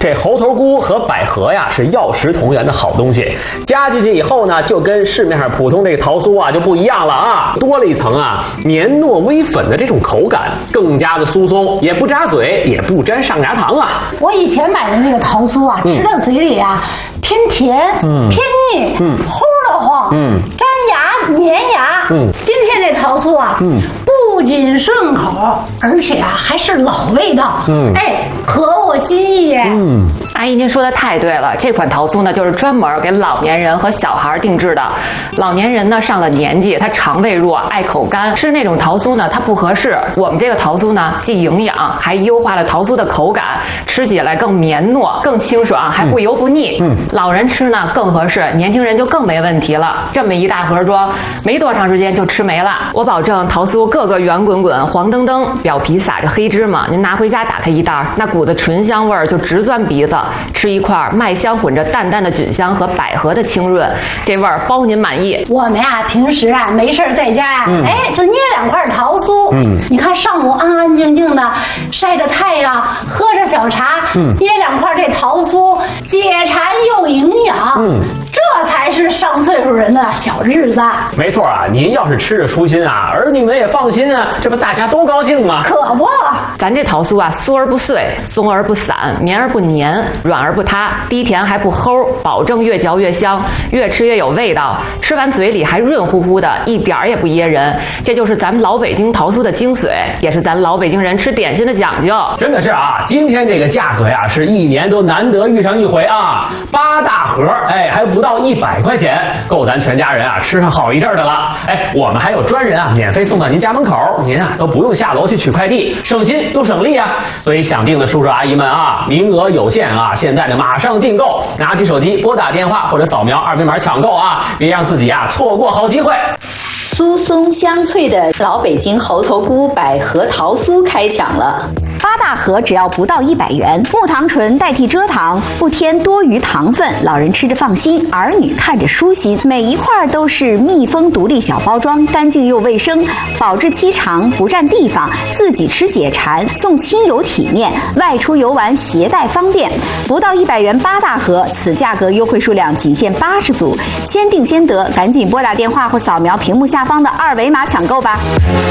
这猴头菇和百合呀是药食同源的好东西，加进去以后呢，就跟市面上普通这个桃酥啊就不一样了啊，多了一层啊绵糯微粉的这种口感，更加的酥松，也不扎嘴，也不沾上牙糖啊。 我以前买的那个桃酥啊，吃到嘴里啊偏甜，偏腻，齁得慌，粘牙粘牙。今天这桃酥啊，不仅顺口，而且啊还是老味道，合我心意耶。 阿姨您说的太对了，这款桃酥呢就是专门给老年人和小孩定制的。老年人呢上了年纪，他肠胃弱，爱口干，吃那种桃酥呢它不合适。我们这个桃酥呢既营养，还优化了桃酥的口感，吃起来更绵糯，更清爽，还不油不腻。老人吃呢更合适，年轻人就更没问题了。这么一大盒装，没多长时间就吃没了。我保证桃酥个个圆滚滚、黄澄澄，表皮撒着黑芝麻，您拿回家打开一袋，那股子醇香味儿就直钻鼻子。吃一块麦香混着淡淡的菌香和百合的清润，这味儿包您满意。 我们呀平时啊没事在家呀，就捏2块桃酥，你看上午安安静静的晒着太阳，喝着小茶，捏2块这桃酥，解馋又营养，这才是上岁数人的小日子。 没错啊，您要是吃着舒心啊，儿女们也放心啊，这不大家都高兴吗？ 可不， 咱这桃酥啊，酥而不碎，松而不散，绵而不黏，软而不塌，低甜还不齁，保证越嚼越香，越吃越有味道，吃完嘴里还润乎乎的，一点儿也不噎人。这就是咱们老北京桃酥的精髓，也是咱老北京人吃点心的讲究。 真的是啊，今天这个价格呀，是1年都难得遇上一回啊，8大盒，还不到100块钱，够咱全家人啊吃上好一阵的了。我们还有专人啊免费送到您家门口，您啊都不用下楼去取快递，省心又省力啊。所以想订的叔叔阿姨们啊，名额有限啊，现在呢马上订购，拿起手机拨打电话或者扫描2维码抢购啊，别让自己啊错过好机会。 酥松香脆的老北京猴头菇百合桃酥开抢了 ，8大盒只要不到100元，木糖醇代替蔗糖，不添多余糖分，老人吃着放心，儿女看着舒心。每一块都是密封独立小包装，干净又卫生，保质期长，不占地方，自己吃解馋，送亲友体面，外出游玩携带方便。不到100元8大盒，此价格优惠数量仅限80组，先订先得，赶紧拨打电话或扫描屏幕下方的2维码抢购吧。